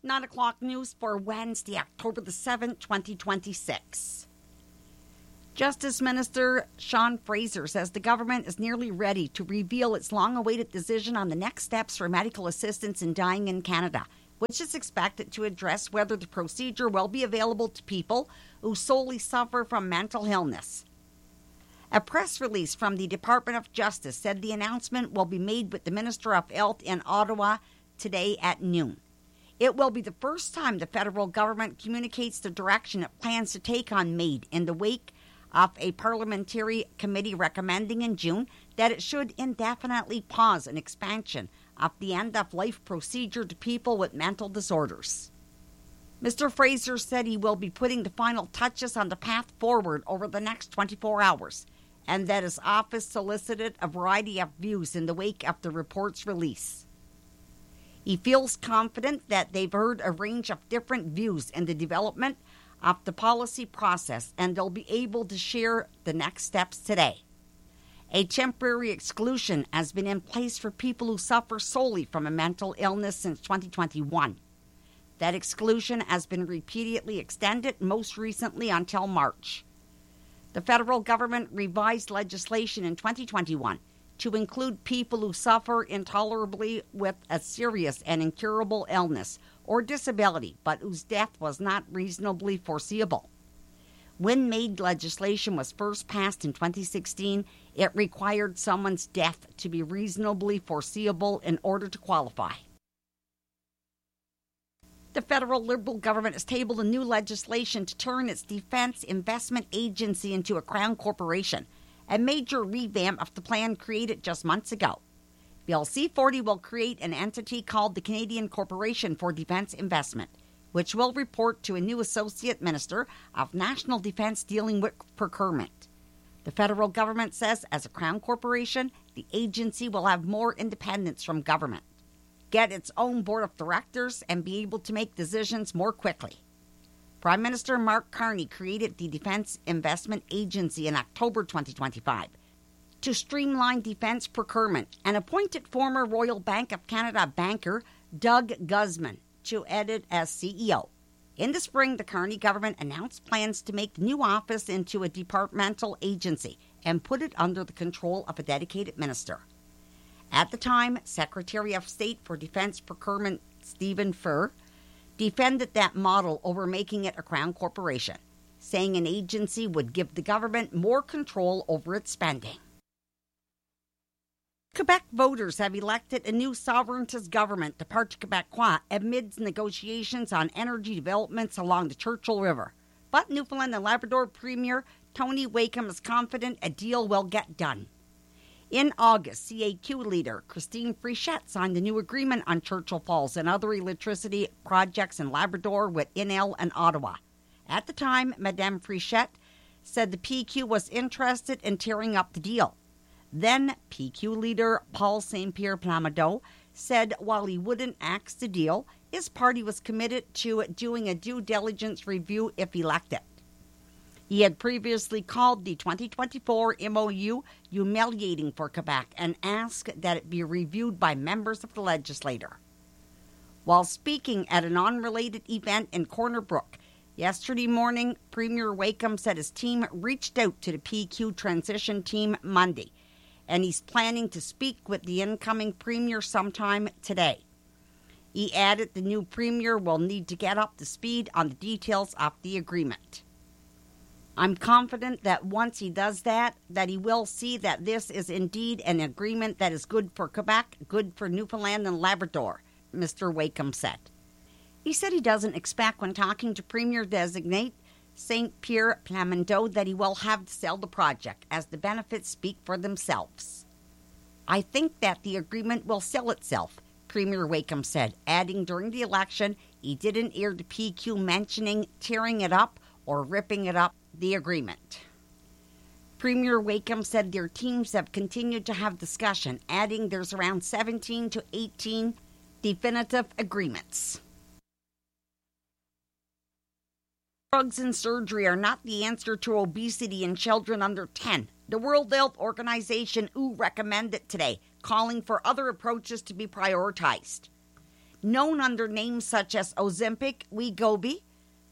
9 o'clock news for Wednesday, October the 7th, 2026. Justice Minister Sean Fraser says the government is nearly ready to reveal its long-awaited decision on the next steps for medical assistance in dying in Canada, which is expected to address whether the procedure will be available to people who solely suffer from mental illness. A press release from the Department of Justice said the announcement will be made with the Minister of Health in Ottawa today at noon. It will be the first time the federal government communicates the direction it plans to take on MAID in the wake of a parliamentary committee recommending in June that it should indefinitely pause an expansion of the end-of-life procedure to people with mental disorders. Mr. Fraser said he will be putting the final touches on the path forward over the next 24 hours, and that his office solicited a variety of views in the wake of the report's release. He feels confident that they've heard a range of different views in the development of the policy process, and they'll be able to share the next steps today. A temporary exclusion has been in place for people who suffer solely from a mental illness since 2021. That exclusion has been repeatedly extended, most recently until March. The federal government revised legislation in 2021 to include people who suffer intolerably with a serious and incurable illness or disability, but whose death was not reasonably foreseeable. When MAID legislation was first passed in 2016, it required someone's death to be reasonably foreseeable in order to qualify. The federal Liberal government has tabled a new legislation to turn its Defence Investment Agency into a Crown corporation, a major revamp of the plan created just months ago. Bill C-40 will create an entity called the Canadian Corporation for Defence Investment, which will report to a new Associate Minister of National Defence dealing with procurement. The federal government says as a Crown corporation, the agency will have more independence from government, get its own board of directors, and be able to make decisions more quickly. Prime Minister Mark Carney created the Defence Investment Agency in October 2025 to streamline defence procurement and appointed former Royal Bank of Canada banker Doug Guzman to edit as CEO. In the spring, the Carney government announced plans to make the new office into a departmental agency and put it under the control of a dedicated minister. At the time, Secretary of State for Defence Procurement Stephen Furr defended that model over making it a Crown corporation, saying an agency would give the government more control over its spending. Quebec voters have elected a new sovereigntist government, the Parti Québécois, amidst negotiations on energy developments along the Churchill River. But Newfoundland and Labrador Premier Tony Wakeham is confident a deal will get done. In August, CAQ leader Christine Frichette signed a new agreement on Churchill Falls and other electricity projects in Labrador with Enel and Ottawa. At the time, Madame Frichette said the PQ was interested in tearing up the deal. Then PQ leader Paul Saint-Pierre Plamondon said while he wouldn't axe the deal, his party was committed to doing a due diligence review if elected. He had previously called the 2024 MOU humiliating for Quebec and asked that it be reviewed by members of the legislature. While speaking at an unrelated event in Corner Brook yesterday morning, Premier Wakeham said his team reached out to the PQ transition team Monday, and he's planning to speak with the incoming premier sometime today. He added the new premier will need to get up to speed on the details of the agreement. I'm confident that once he does that he will see that this is indeed an agreement that is good for Quebec, good for Newfoundland and Labrador, Mr. Wakeham said. He said he doesn't expect when talking to Premier-designate Saint-Pierre Plamondon that he will have to sell the project, as the benefits speak for themselves. I think that the agreement will sell itself, Premier Wakeham said, adding during the election he didn't hear the PQ mentioning tearing it up or ripping it up, the agreement. Premier Wakeham said their teams have continued to have discussion, adding there's around 17 to 18 definitive agreements. Drugs and surgery are not the answer to obesity in children under 10. The World Health Organization WHO recommended today, calling for other approaches to be prioritized. known under names such as Ozempic, Wegovy,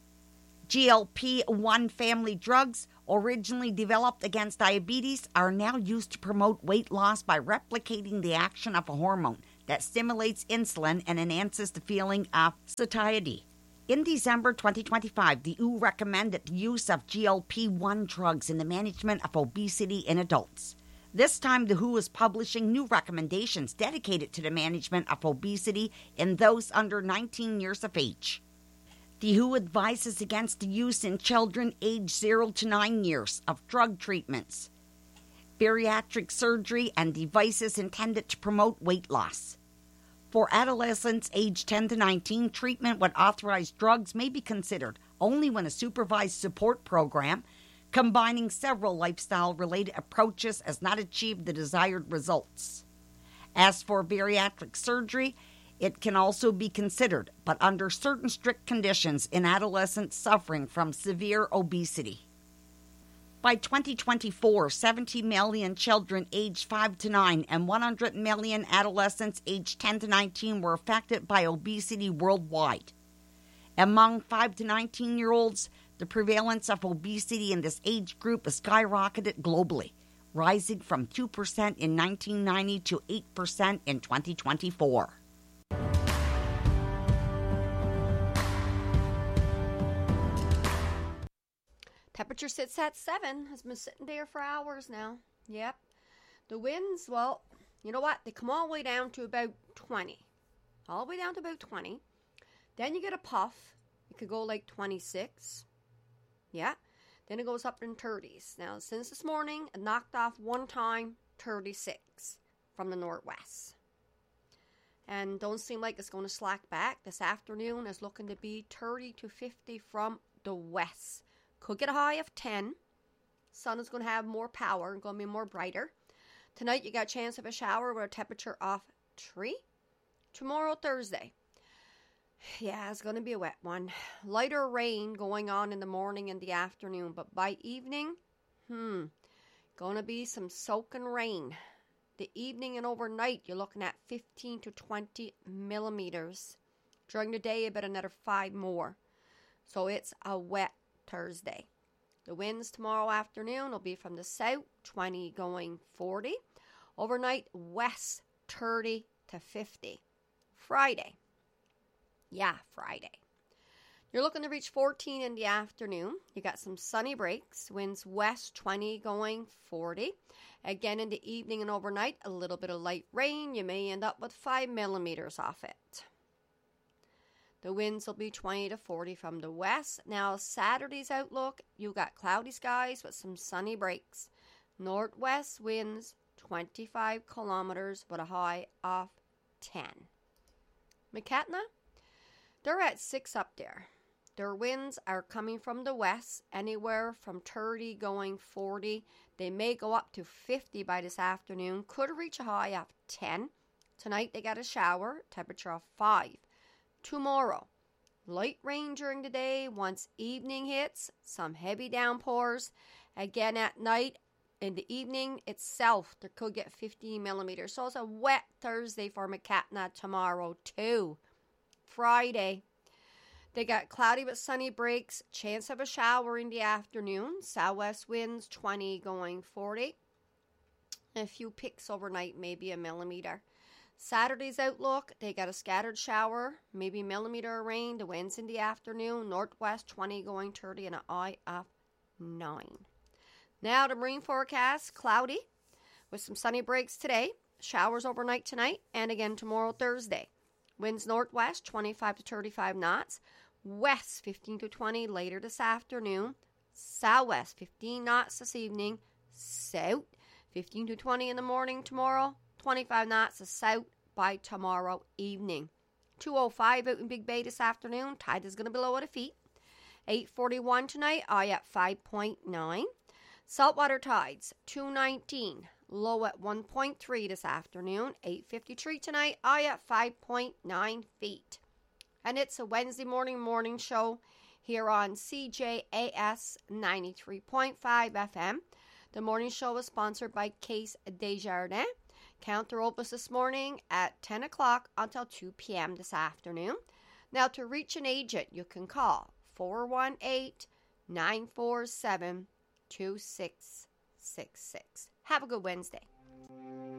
GLP-1 family drugs, originally developed against diabetes, are now used to promote weight loss by replicating the action of a hormone that stimulates insulin and enhances the feeling of satiety. In December 2025, the WHO recommended the use of GLP-1 drugs in the management of obesity in adults. This time, the WHO is publishing new recommendations dedicated to the management of obesity in those under 19 years of age. The WHO advises against the use in children aged 0 to 9 years of drug treatments, bariatric surgery, and devices intended to promote weight loss. For adolescents aged 10 to 19, treatment with authorized drugs may be considered only when a supervised support program combining several lifestyle-related approaches has not achieved the desired results. As for bariatric surgery, it can also be considered, but under certain strict conditions in adolescents suffering from severe obesity. By 2024, 70 million children aged 5 to 9 and 100 million adolescents aged 10 to 19 were affected by obesity worldwide. Among 5 to 19-year-olds, the prevalence of obesity in this age group has skyrocketed globally, rising from 2% in 1990 to 8% in 2024. Temperature sits at 7. Has been sitting there for hours now. Yep. The winds, well, you know what? They come all the way down to about 20. All the way down to about 20. Then you get a puff. It could go like 26. Yeah. Then it goes up in 30s. Now, since this morning, it knocked off one time 36 from the northwest. And don't seem like it's going to slack back. This afternoon is looking to be 30 to 50 from the west. Could get a high of 10. Sun is going to have more power and going to be more brighter. Tonight, you got a chance of a shower with a temperature of 3. Tomorrow, Thursday. Yeah, it's going to be a wet one. Lighter rain going on in the morning and the afternoon. But by evening, going to be some soaking rain. The evening and overnight, you're looking at 15 to 20 millimeters. During the day, about another 5 more. So it's a wet Thursday. The winds tomorrow afternoon will be from the south, 20 going 40. Overnight, west, 30 to 50. Friday. You're looking to reach 14 in the afternoon. You got some sunny breaks. Winds west, 20 going 40. Again, in the evening and overnight, a little bit of light rain. You may end up with 5 millimeters off it. The winds will be 20 to 40 from the west. Now, Saturday's outlook, you got cloudy skies with some sunny breaks. Northwest winds, 25 kilometers with a high of 10. Macatna, they're at 6 up there. Their winds are coming from the west, anywhere from 30 going 40. They may go up to 50 by this afternoon. Could reach a high of 10. Tonight they got a shower, temperature of 5. Tomorrow, light rain during the day. Once evening hits, some heavy downpours. Again at night, in the evening itself, there could get 15 millimeters. So it's a wet Thursday for Macatna tomorrow too. Friday, they got cloudy but sunny breaks. Chance of a shower in the afternoon. Southwest winds 20 going 40. A few picks overnight, maybe a millimeter. Saturday's outlook, they got a scattered shower, maybe millimeter of rain. The winds in the afternoon. Northwest 20 going 30 and an high of 9. Now the marine forecast, cloudy with some sunny breaks today. Showers overnight tonight and again tomorrow, Thursday. Winds northwest 25 to 35 knots. West 15 to 20 later this afternoon. Southwest 15 knots this evening. South 15 to 20 in the morning tomorrow. 25 knots to south by tomorrow evening. 2:05 out in Big Bay this afternoon. Tide is going to be low at the feet. 8:41 tonight. High at 5.9. Saltwater tides 2:19. Low at 1.3 this afternoon. 8:53 tonight. High at 5.9 feet. And it's a Wednesday morning show here on CJAS 93.5 FM. The morning show is sponsored by Case Desjardins. Counter opens this morning at 10 o'clock until 2 p.m. this afternoon. Now, to reach an agent, you can call 418-947-2666. Have a good Wednesday.